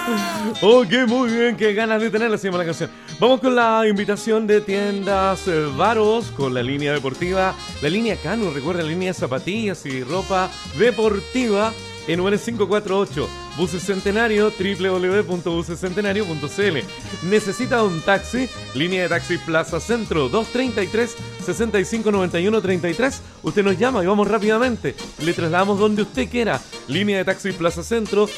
Ok, muy bien, qué ganas de tenerla, se llama la canción. Vamos con la invitación de tiendas Varos, con la línea deportiva, la línea Canu, recuerda la línea de zapatillas y ropa deportiva en UN 548. Buses Centenario, www.busescentenario.cl. ¿Necesita un taxi? Línea de taxi Plaza Centro, 233-6591-33. Usted nos llama y vamos rápidamente. Le trasladamos donde usted quiera. Línea de taxi Plaza Centro,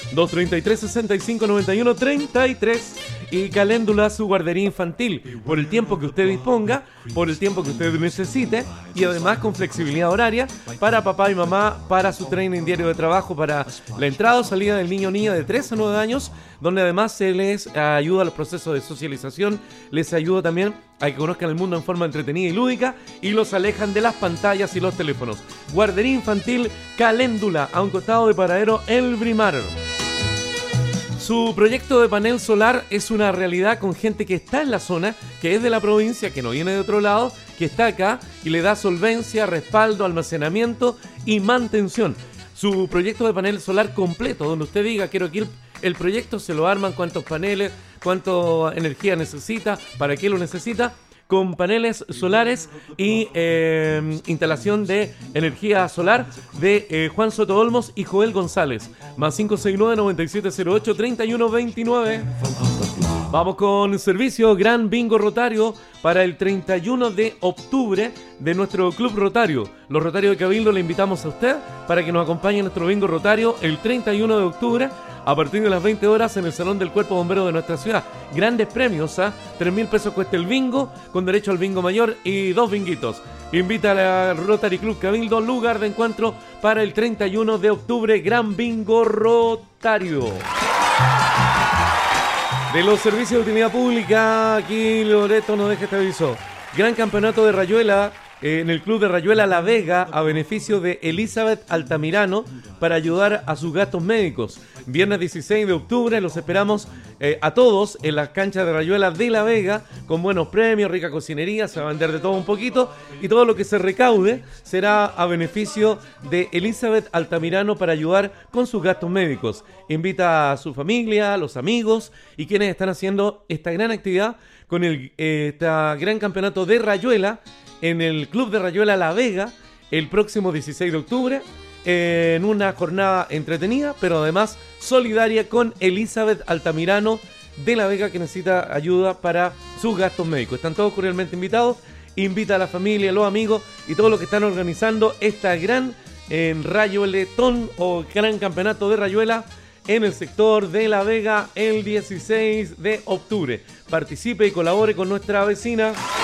233-6591-33. Y Caléndula, su guardería infantil, por el tiempo que usted disponga, por el tiempo que usted necesite, y además con flexibilidad horaria para papá y mamá, para su training diario de trabajo, para la entrada o salida del niño o niña de 3 a 9 años, donde además se les ayuda a los procesos de socialización, les ayuda también a que conozcan el mundo en forma entretenida y lúdica, y los alejan de las pantallas y los teléfonos. Guardería infantil Caléndula, a un costado de Paradero El Brimar. Su proyecto de panel solar es una realidad con gente que está en la zona, que es de la provincia, que no viene de otro lado, que está acá y le da solvencia, respaldo, almacenamiento y mantención. Su proyecto de panel solar completo, donde usted diga, quiero que el proyecto, se lo arman, cuántos paneles, cuánta energía necesita, para qué lo necesita, con paneles solares y instalación de energía solar de Juan Soto Olmos y Joel González. Más 569-9708-3129. Vamos con servicio Gran Bingo Rotario para el 31 de octubre de nuestro Club Rotario. Los Rotarios de Cabildo le invitamos a usted para que nos acompañe en nuestro Bingo Rotario el 31 de octubre a partir de las 20 horas en el Salón del Cuerpo Bombero de nuestra ciudad. Grandes premios, 3.000 pesos cuesta el bingo, con derecho al bingo mayor y 2 binguitos. Invita a la Rotary Club Cabildo, lugar de encuentro para el 31 de octubre, Gran Bingo Rotario. De los servicios de utilidad pública, aquí Loreto nos deja este aviso. Gran campeonato de Rayuela en el Club de Rayuela La Vega a beneficio de Elizabeth Altamirano para ayudar a sus gastos médicos. Viernes 16 de octubre los esperamos a todos en las canchas de Rayuela de La Vega con buenos premios, rica cocinería, se va a vender de todo un poquito y todo lo que se recaude será a beneficio de Elizabeth Altamirano para ayudar con sus gastos médicos. Invita a su familia, a los amigos y quienes están haciendo esta gran actividad con esta gran campeonato de Rayuela en el Club de Rayuela La Vega el próximo 16 de octubre en una jornada entretenida pero además solidaria con Elizabeth Altamirano de La Vega, que necesita ayuda para sus gastos médicos. Están todos cordialmente invitados. Invita a la familia, a los amigos y todos los que están organizando esta gran Rayueletón o gran campeonato de Rayuela en el sector de La Vega el 16 de octubre. Participe y colabore con nuestra vecina.